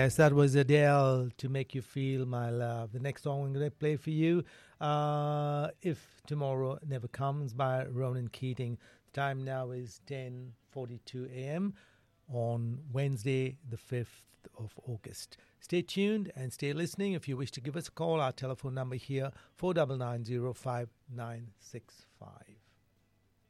Yes, that was Adele, To Make You Feel My Love. The next song I'm going to play for you, If Tomorrow Never Comes by Ronan Keating. The time now is 10:42 a.m. on Wednesday, the 5th of August. Stay tuned and stay listening. If you wish to give us a call, our telephone number here, 499 05 965.